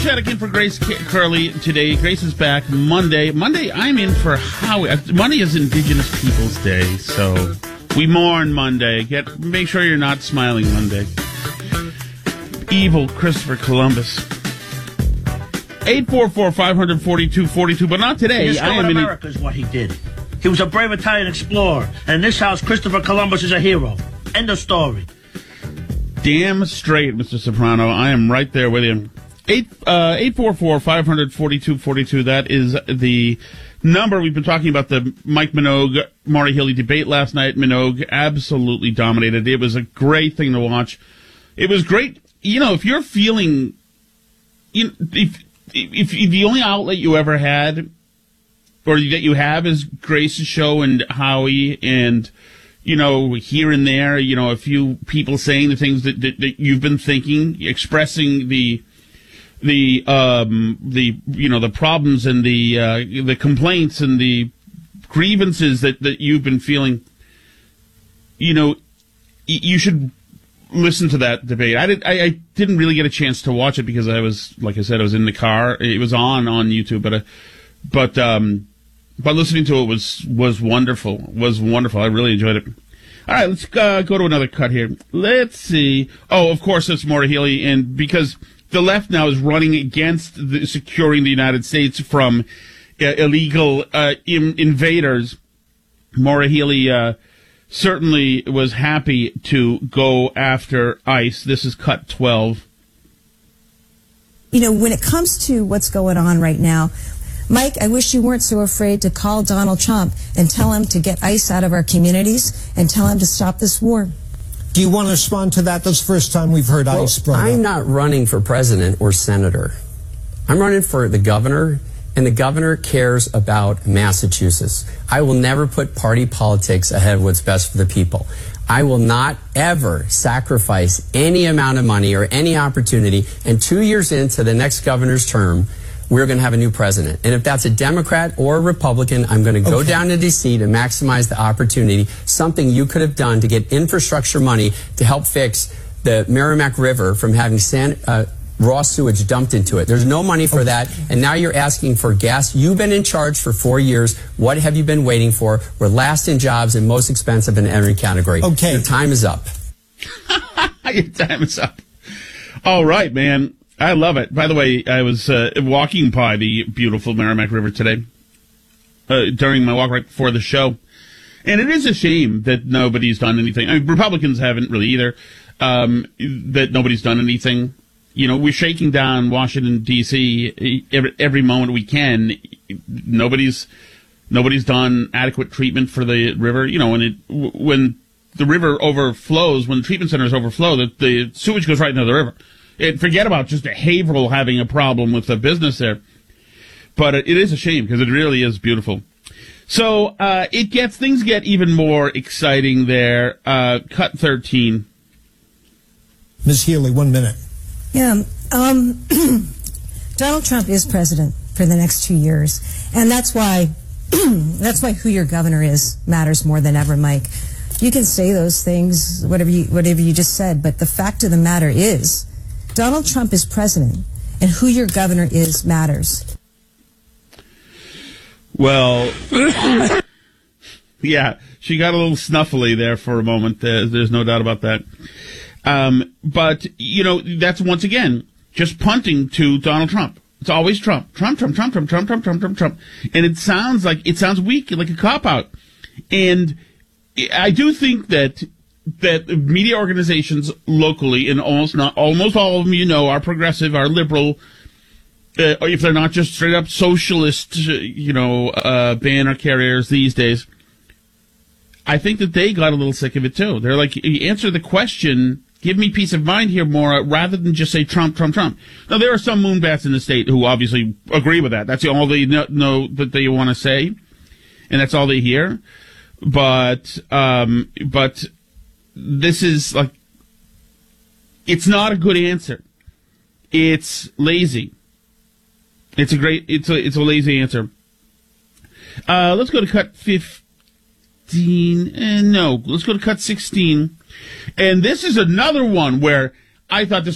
Chaddick in for Grace Curley today. Grace is back Monday. Monday, I'm in for Howie. Monday is Indigenous Peoples Day, so we mourn Monday. Make sure you're not smiling Monday. Evil Christopher Columbus. 844-542-4242, but not today. He discovered America is what he did. He was a brave Italian explorer, and in this house, Christopher Columbus is a hero. End of story. Damn straight, Mr. Soprano. I am right there with you. 844-542-4242. That is the number. We've been talking about the Mike Minogue, Maura Healey debate last night. Minogue absolutely dominated. It was a great thing to watch. It was great. You know, if you're feeling, if the only outlet you ever had, or that you have, is Grace's show and Howie and, you know, here and there, you know, a few people saying the things that you've been thinking, expressing the problems and the complaints and the grievances that you've been feeling. You know, you should listen to that debate. I didn't really get a chance to watch it because I was, like I said, I was in the car. It was on YouTube, but listening to it was wonderful. Was wonderful. I really enjoyed it. All right, let's go to another cut here. Let's see. Oh, of course, it's Maura Healey, and because the left now is running against securing the United States from illegal invaders, Maura Healey certainly was happy to go after ICE. This is cut 12. You know, when it comes to what's going on right now, Mike, I wish you weren't so afraid to call Donald Trump and tell him to get ICE out of our communities and tell him to stop this war. Do you want to respond to that? That's the first time we've heard ICE brought up. I'm not running for president or senator. I'm running for the governor, and the governor cares about Massachusetts. I will never put party politics ahead of what's best for the people. I will not ever sacrifice any amount of money or any opportunity, and 2 years into the next governor's term, we're going to have a new president. And if that's a Democrat or a Republican, I'm going to go down to D.C. to maximize the opportunity, something you could have done to get infrastructure money to help fix the Merrimack River from having raw sewage dumped into it. There's no money for that, and now you're asking for gas. You've been in charge for 4 years. What have you been waiting for? We're last in jobs and most expensive in every category. Okay. Your time is up. Your time is up. All right, man. I love it. By the way, I was walking by the beautiful Merrimack River today during my walk right before the show. And it is a shame that nobody's done anything. I mean, Republicans haven't really either, that nobody's done anything. You know, we're shaking down Washington, D.C. every moment we can. Nobody's done adequate treatment for the river. You know, when the river overflows, when the treatment centers overflow, the sewage goes right into the river. Forget about just Haverhill having a problem with the business there. But it is a shame because it really is beautiful. So things get even more exciting there. Cut 13. Ms. Healey, 1 minute. Yeah, Donald Trump is president for the next 2 years, and that's why who your governor is matters more than ever, Mike. You can say those things, whatever you just said, but the fact of the matter is, Donald Trump is president, and who your governor is matters. Well, yeah, she got a little snuffly there for a moment. There's no doubt about that. But, you know, that's once again just punting to Donald Trump. It's always Trump. Trump. And it sounds weak, like a cop-out. And I do think that media organizations locally, and almost all of them, you know, are progressive, are liberal, if they're not just straight up socialist, banner carriers these days. I think that they got a little sick of it too. They're like, answer the question, give me peace of mind here, Maura, rather than just say Trump. Now, there are some moonbats in the state who obviously agree with that. That's all they know that they want to say, and that's all they hear. But this is like, it's not a good answer. It's lazy. It's a lazy answer. Let's go to cut 15. No, let's go to cut 16. And this is another one where I thought this